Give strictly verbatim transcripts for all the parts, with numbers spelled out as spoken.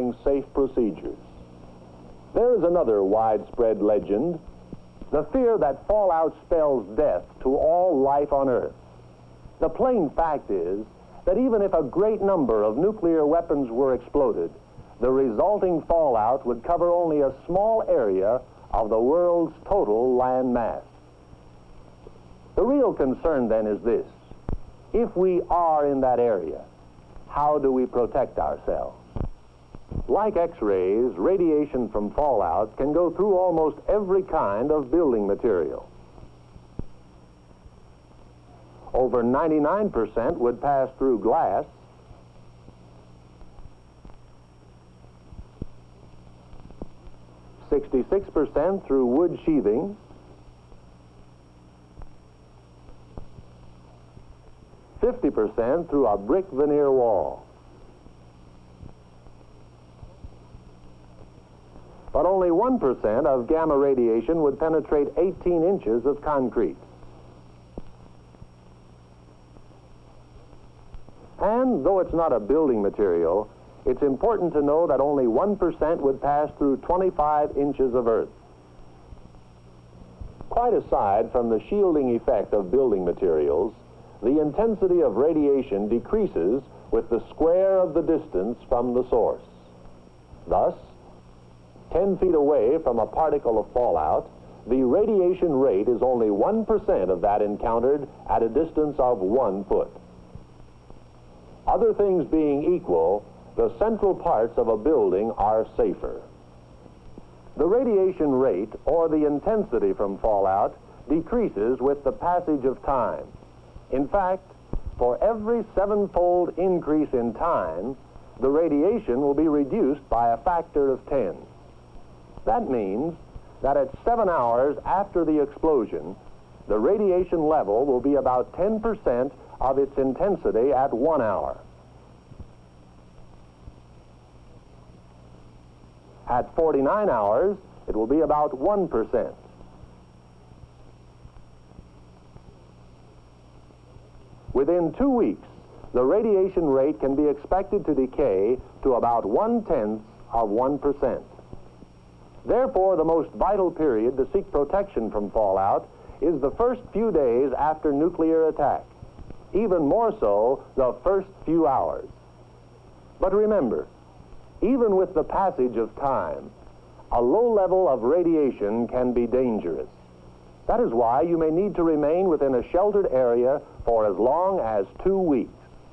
following safe procedures. There is another widespread legend, the fear that fallout spells death to all life on Earth. The plain fact is that even if a great number of nuclear weapons were exploded, the resulting fallout would cover only a small area of the world's total land mass. The real concern then is this: if we are in that area, how do we protect ourselves? Like X-rays, radiation from fallout can go through almost every kind of building material. Over ninety-nine percent would pass through glass, sixty-six percent through wood sheathing, fifty percent through a brick veneer wall. But only one percent of gamma radiation would penetrate eighteen inches of concrete. And though it's not a building material, it's important to know that only one percent would pass through twenty-five inches of earth. Quite aside from the shielding effect of building materials, the intensity of radiation decreases with the square of the distance from the source. Thus, ten feet away from a particle of fallout, the radiation rate is only one percent of that encountered at a distance of one foot. Other things being equal, the central parts of a building are safer. The radiation rate, or the intensity from fallout, decreases with the passage of time. In fact, for every sevenfold increase in time, the radiation will be reduced by a factor of ten. That means that at seven hours after the explosion, the radiation level will be about ten percent of its intensity at one hour. At forty-nine hours, it will be about one percent. Within two weeks, the radiation rate can be expected to decay to about one-tenth of one percent. Therefore, the most vital period to seek protection from fallout is the first few days after nuclear attack, even more so the first few hours. But remember, even with the passage of time, a low level of radiation can be dangerous. That is why you may need to remain within a sheltered area for as long as two weeks.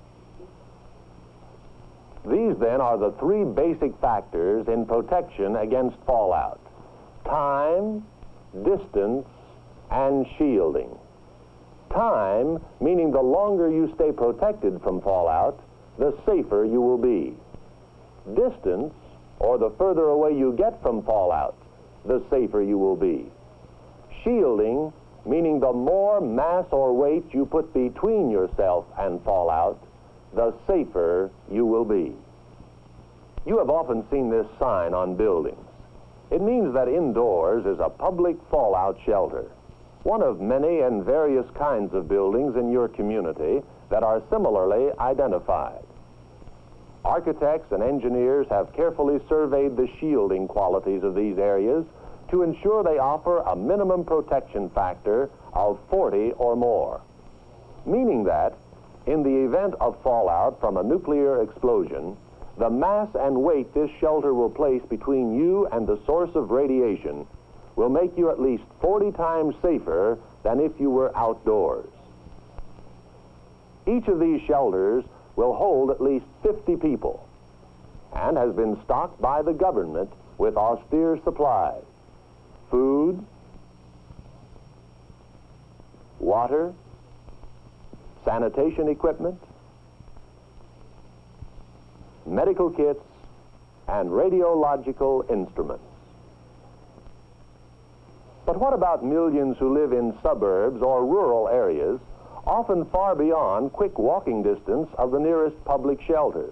These, then, are the three basic factors in protection against fallout: time, distance, and shielding. Time, meaning the longer you stay protected from fallout, the safer you will be. Distance, or the further away you get from fallout, the safer you will be. Shielding, meaning the more mass or weight you put between yourself and fallout, the safer you will be. You have often seen this sign on buildings. It means that indoors is a public fallout shelter, one of many and various kinds of buildings in your community that are similarly identified. Architects and engineers have carefully surveyed the shielding qualities of these areas to ensure they offer a minimum protection factor of forty or more, meaning that in the event of fallout from a nuclear explosion, the mass and weight this shelter will place between you and the source of radiation will make you at least forty times safer than if you were outdoors. Each of these shelters will hold at least fifty people and has been stocked by the government with austere supplies: food, water, sanitation equipment, medical kits, and radiological instruments. But what about millions who live in suburbs or rural areas, often far beyond quick walking distance of the nearest public shelter?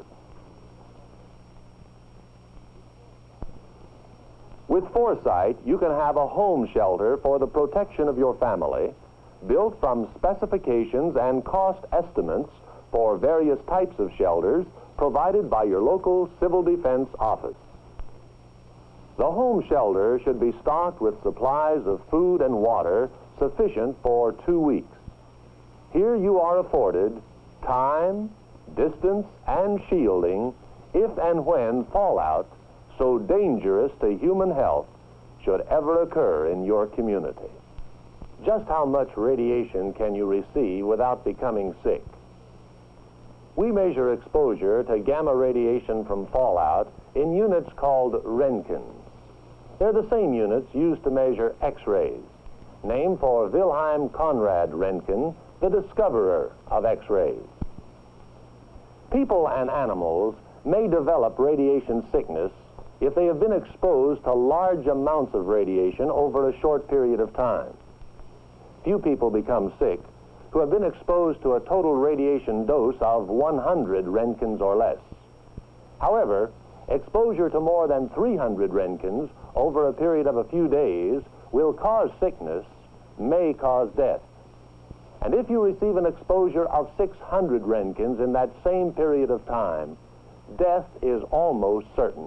With foresight, you can have a home shelter for the protection of your family, built from specifications and cost estimates for various types of shelters provided by your local civil defense office. The home shelter should be stocked with supplies of food and water sufficient for two weeks. Here you are afforded time, distance, and shielding if and when fallout so dangerous to human health should ever occur in your community. Just how much radiation can you receive without becoming sick? We measure exposure to gamma radiation from fallout in units called Roentgens. They're the same units used to measure X-rays, named for Wilhelm Conrad Roentgen, the discoverer of X-rays. People and animals may develop radiation sickness if they have been exposed to large amounts of radiation over a short period of time. Few people become sick who have been exposed to a total radiation dose of one hundred Roentgens or less. However, exposure to more than three hundred Roentgens over a period of a few days will cause sickness, may cause death. And if you receive an exposure of six hundred Roentgens in that same period of time, death is almost certain.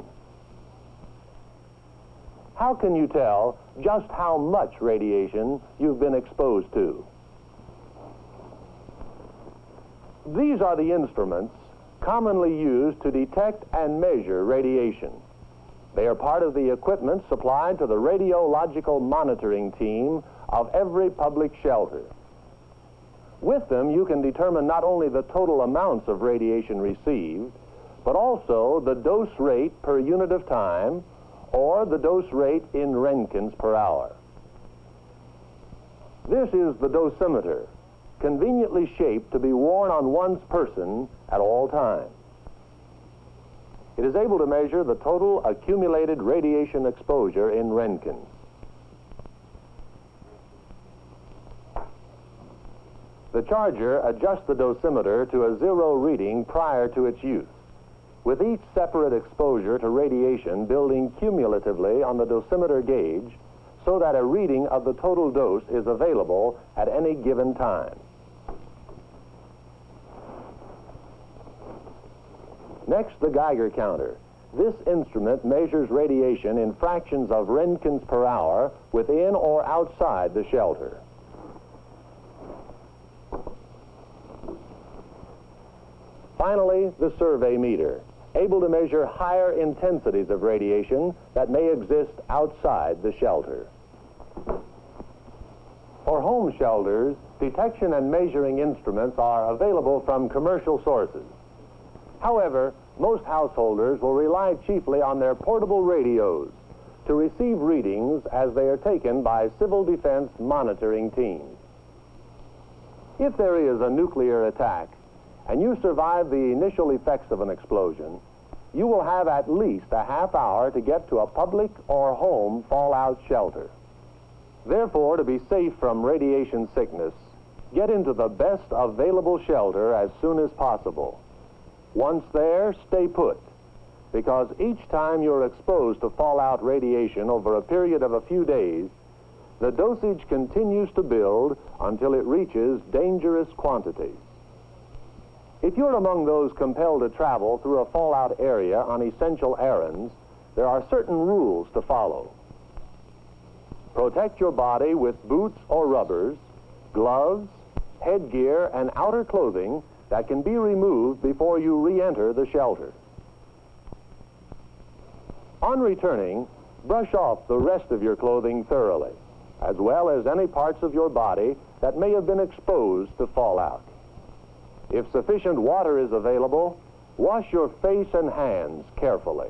How can you tell just how much radiation you've been exposed to? These are the instruments commonly used to detect and measure radiation. They are part of the equipment supplied to the radiological monitoring team of every public shelter. With them, you can determine not only the total amounts of radiation received, but also the dose rate per unit of time, or the dose rate in Roentgens per hour. This is the dosimeter, conveniently shaped to be worn on one's person at all times. It is able to measure the total accumulated radiation exposure in Roentgens. The charger adjusts the dosimeter to a zero reading prior to its use, with each separate exposure to radiation building cumulatively on the dosimeter gauge so that a reading of the total dose is available at any given time. Next, the Geiger counter. This instrument measures radiation in fractions of Roentgens per hour within or outside the shelter. Finally, the survey meter, able to measure higher intensities of radiation that may exist outside the shelter. For home shelters, detection and measuring instruments are available from commercial sources. However, most householders will rely chiefly on their portable radios to receive readings as they are taken by civil defense monitoring teams. If there is a nuclear attack and you survive the initial effects of an explosion, you will have at least a half hour to get to a public or home fallout shelter. Therefore, to be safe from radiation sickness, get into the best available shelter as soon as possible. Once there, stay put, because each time you're exposed to fallout radiation over a period of a few days, the dosage continues to build until it reaches dangerous quantities. If you're among those compelled to travel through a fallout area on essential errands, there are certain rules to follow. Protect your body with boots or rubbers, gloves, headgear, and outer clothing that can be removed before you re-enter the shelter. On returning, brush off the rest of your clothing thoroughly, as well as any parts of your body that may have been exposed to fallout. If sufficient water is available, wash your face and hands carefully.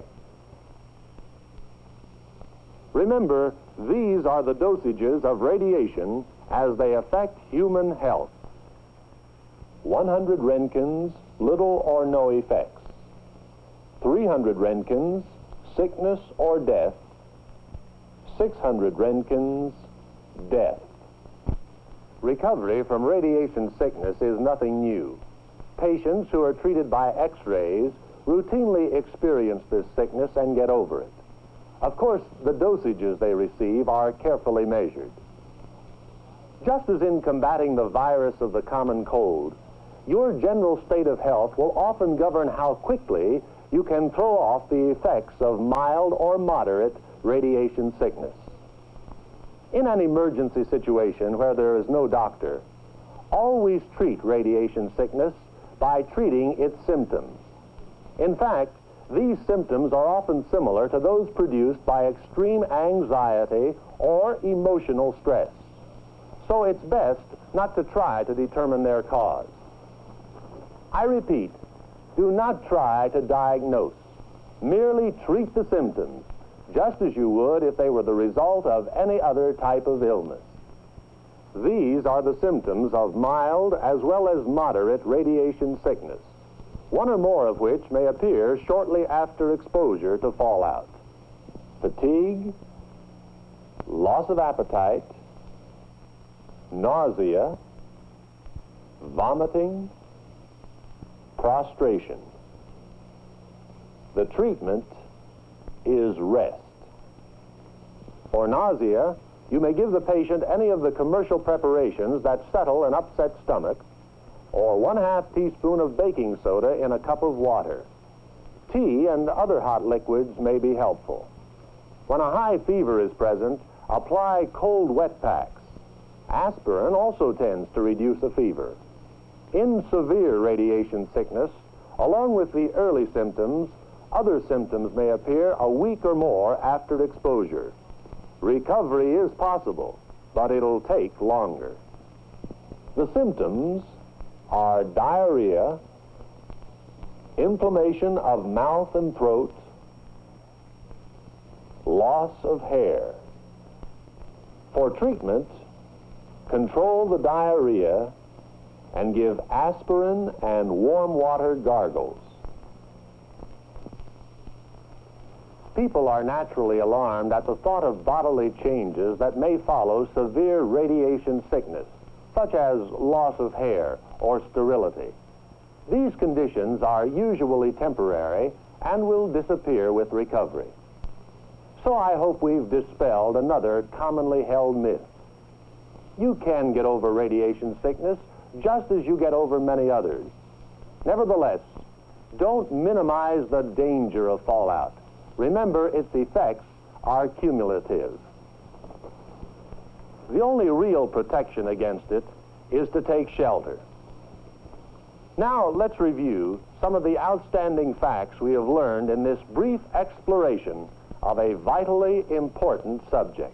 Remember, these are the dosages of radiation as they affect human health. one hundred Roentgens, little or no effects. three hundred Roentgens, sickness or death. six hundred Roentgens, death. Recovery from radiation sickness is nothing new. Patients who are treated by X-rays routinely experience this sickness and get over it. Of course, the dosages they receive are carefully measured. Just as in combating the virus of the common cold, your general state of health will often govern how quickly you can throw off the effects of mild or moderate radiation sickness. In an emergency situation where there is no doctor, always treat radiation sickness by treating its symptoms. In fact, these symptoms are often similar to those produced by extreme anxiety or emotional stress. So it's best not to try to determine their cause. I repeat, do not try to diagnose. Merely treat the symptoms, just as you would if they were the result of any other type of illness. These are the symptoms of mild as well as moderate radiation sickness, one or more of which may appear shortly after exposure to fallout. Fatigue, loss of appetite, nausea, vomiting, prostration. The treatment is rest. For nausea, you may give the patient any of the commercial preparations that settle an upset stomach, or one half teaspoon of baking soda in a cup of water. Tea and other hot liquids may be helpful. When a high fever is present, apply cold wet packs. Aspirin also tends to reduce a fever. In severe radiation sickness, along with the early symptoms, other symptoms may appear a week or more after exposure. Recovery is possible, but it'll take longer. The symptoms are diarrhea, inflammation of mouth and throat, loss of hair. For treatment, control the diarrhea and give aspirin and warm water gargles. People are naturally alarmed at the thought of bodily changes that may follow severe radiation sickness, such as loss of hair or sterility. These conditions are usually temporary and will disappear with recovery. So I hope we've dispelled another commonly held myth. You can get over radiation sickness just as you get over many others. Nevertheless, don't minimize the danger of fallout. Remember, its effects are cumulative. The only real protection against it is to take shelter. Now, let's review some of the outstanding facts we have learned in this brief exploration of a vitally important subject.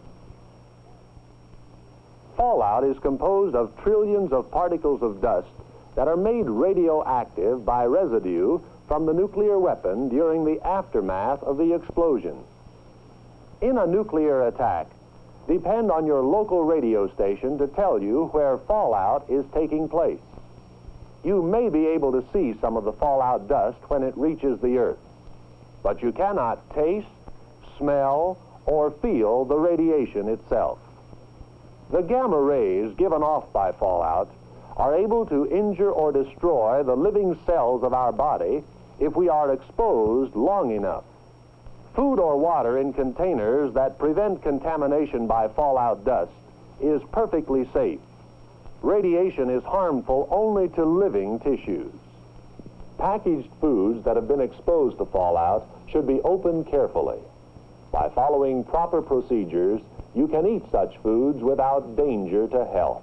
Fallout is composed of trillions of particles of dust that are made radioactive by residue from the nuclear weapon during the aftermath of the explosion. In a nuclear attack, depend on your local radio station to tell you where fallout is taking place. You may be able to see some of the fallout dust when it reaches the earth, but you cannot taste, smell, or feel the radiation itself. The gamma rays given off by fallout are able to injure or destroy the living cells of our body if we are exposed long enough. Food or water in containers that prevent contamination by fallout dust is perfectly safe. Radiation is harmful only to living tissues. Packaged foods that have been exposed to fallout should be opened carefully. By following proper procedures, you can eat such foods without danger to health.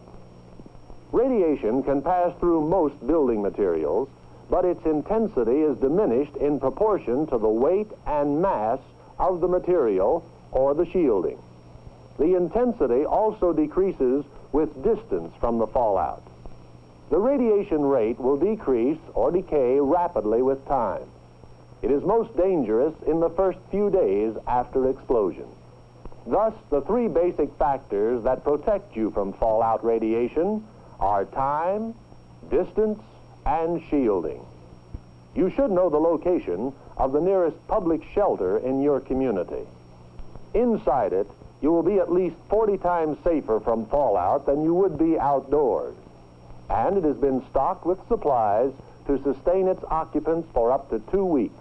Radiation can pass through most building materials, but its intensity is diminished in proportion to the weight and mass of the material or the shielding. The intensity also decreases with distance from the fallout. The radiation rate will decrease or decay rapidly with time. It is most dangerous in the first few days after explosion. Thus, the three basic factors that protect you from fallout radiation are time, distance, and shielding. You should know the location of the nearest public shelter in your community. Inside it, you will be at least forty times safer from fallout than you would be outdoors. And it has been stocked with supplies to sustain its occupants for up to two weeks.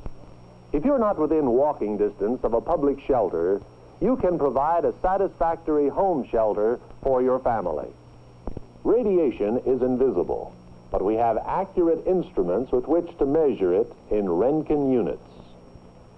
If you're not within walking distance of a public shelter, you can provide a satisfactory home shelter for your family. Radiation is invisible. but we have accurate instruments with which to measure it in Roentgen units.